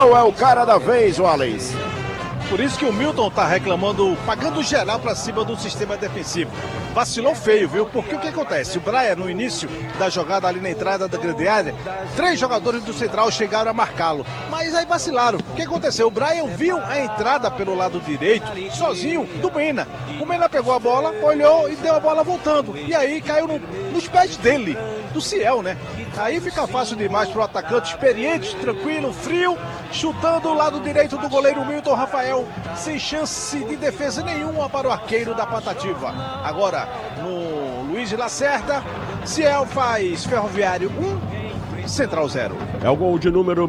Qual é o cara da vez, Wallace? Por isso que o Milton tá reclamando, pagando geral pra cima do sistema defensivo. Vacilou feio, viu? Porque o que acontece? O Brian, no início da jogada ali na entrada da grande área, 3 jogadores do Central chegaram a marcá-lo. Mas aí vacilaram. O que aconteceu? O Brian viu a entrada pelo lado direito, sozinho, do Mena. O Mena pegou a bola, olhou e deu a bola voltando. E aí caiu nos pés dele, do Ciel, né? Aí fica fácil demais pro atacante experiente, tranquilo, frio, chutando o lado direito do goleiro Milton Rafael, sem chance de defesa nenhuma para o arqueiro da Patativa. Agora, no Luiz Lacerda, Ciel faz Ferroviário 1, Central 0. É o gol de número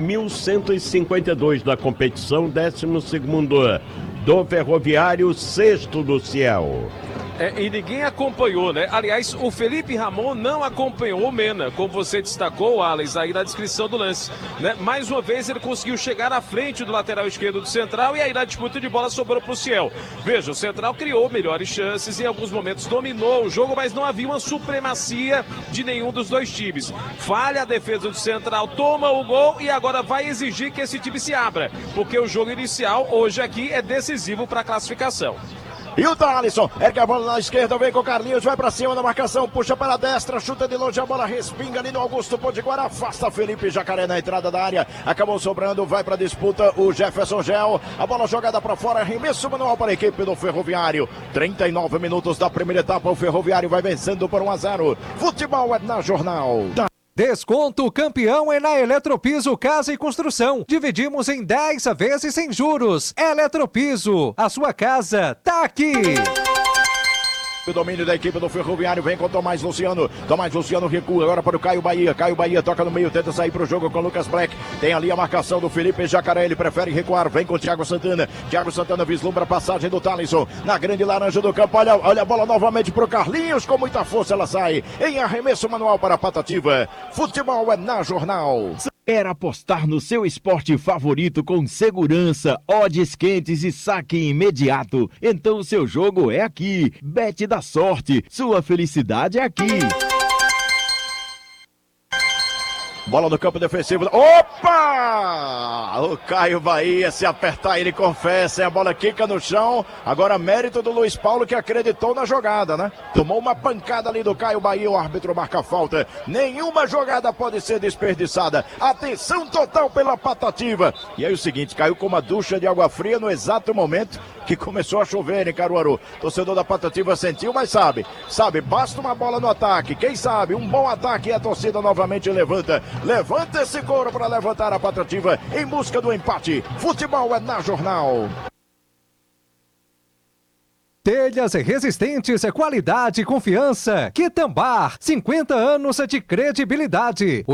1152 da competição, 12º do Ferroviário, 6º do Ciel. E ninguém acompanhou, né? Aliás, o Felipe Ramon não acompanhou o Mena, como você destacou, Alex, aí na descrição do lance, né? Mais uma vez ele conseguiu chegar à frente do lateral esquerdo do Central e aí na disputa de bola sobrou pro Ciel. Veja, o Central criou melhores chances, em alguns momentos dominou o jogo, mas não havia uma supremacia de nenhum dos dois times. Falha a defesa do Central, toma o gol e agora vai exigir que esse time se abra, porque o jogo inicial hoje aqui é decisivo para a classificação. E o Thalisson, ergue a bola na esquerda, vem com o Carlinhos, vai pra cima da marcação, puxa para a destra, chuta de longe, a bola respinga ali no Augusto Potiguara, afasta Felipe Jacaré na entrada da área, acabou sobrando, vai pra disputa o Jefferson Gel, a bola jogada pra fora, arremesso manual para a equipe do Ferroviário, 39 minutos da primeira etapa, o Ferroviário vai vencendo por 1-0, futebol é na Jornal. Desconto campeão é na Eletropiso Casa e Construção. Dividimos em 10 vezes sem juros. Eletropiso, a sua casa tá aqui. O domínio da equipe do Ferroviário vem com Tomás Luciano. Tomás Luciano recua agora para o Caio Bahia. Caio Bahia toca no meio, tenta sair para o jogo com o Lucas Black. Tem ali a marcação do Felipe Jacaré. Ele prefere recuar. Vem com o Thiago Santana. Thiago Santana vislumbra a passagem do Thalisson na grande laranja do campo. Olha a bola novamente para o Carlinhos. Com muita força ela sai em arremesso manual para a Patativa. Futebol é na Jornal. Era apostar no seu esporte favorito com segurança, odds quentes e saque imediato. Então o seu jogo é aqui. Bet da sorte. Sua felicidade é aqui. Bola no campo defensivo. Opa! O Caio Bahia, se apertar ele confessa. A bola quica no chão. Agora mérito do Luiz Paulo que acreditou na jogada, né? Tomou uma pancada ali do Caio Bahia. O árbitro marca a falta. Nenhuma jogada pode ser desperdiçada. Atenção total pela Patativa. E aí o seguinte, caiu com uma ducha de água fria no exato momento que começou a chover em Caruaru. Torcedor da Patativa sentiu, mas sabe, basta uma bola no ataque. Quem sabe, um bom ataque e a torcida novamente levanta esse couro para levantar a Patativa em busca do empate. Futebol é na Jornal. Telhas resistentes, qualidade e confiança. Quitambar, 50 anos de credibilidade.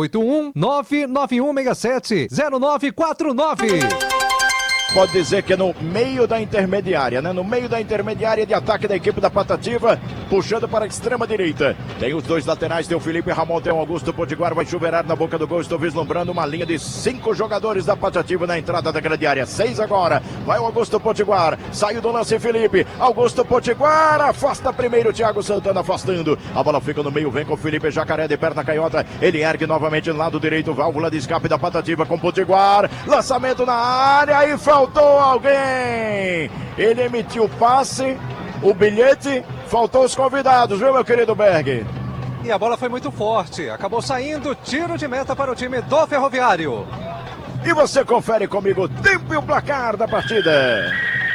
81991670949. Pode dizer que é no meio da intermediária, né? No meio da intermediária de ataque da equipe da Patativa, puxando para a extrema direita. Tem os dois laterais, tem o Felipe Ramon, tem o Augusto Potiguar, vai chuveirar na boca do gol. Estou vislumbrando uma linha de 5 jogadores da Patativa na entrada da grande área. 6 agora, vai o Augusto Potiguar, saiu do lance Felipe, Augusto Potiguar, afasta primeiro, Thiago Santana afastando. A bola fica no meio, vem com o Felipe Jacaré de perna canhota, ele ergue novamente no lado direito, válvula de escape da Patativa com Potiguar, lançamento na área e faltou alguém. Ele emitiu o passe, o bilhete, faltou os convidados, viu, meu querido Berg? E a bola foi muito forte, acabou saindo, tiro de meta para o time do Ferroviário. E você confere comigo o tempo e o placar da partida.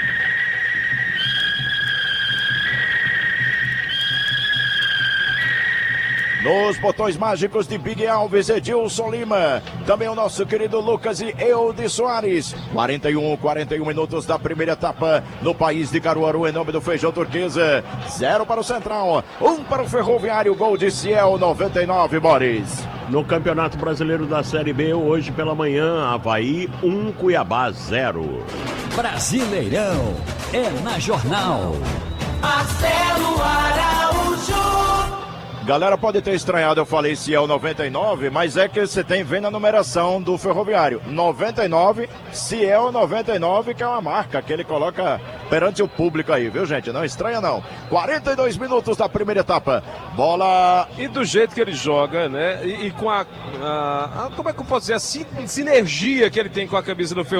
Nos botões mágicos de Big Alves, Edilson Lima. Também o nosso querido Lucas e Eudes Soares. 41 minutos da primeira etapa no país de Caruaru, em nome do Feijão Turquesa. 0 para o Central, 1 para o Ferroviário. Gol de Ciel, 99, Boris. No Campeonato Brasileiro da Série B, hoje pela manhã, Avaí 1, Cuiabá 0. Brasileirão é na Jornal. Marcelo Araújo. Galera, pode ter estranhado, eu falei Ciel 99, mas é que você tem vendo a numeração do Ferroviário. 99, Ciel 99, que é uma marca que ele coloca perante o público aí, viu, gente? Não estranha, não. 42 minutos da primeira etapa. Bola... E do jeito que ele joga, né? E com como é que eu posso dizer? A sinergia que ele tem com a camisa do Ferroviário.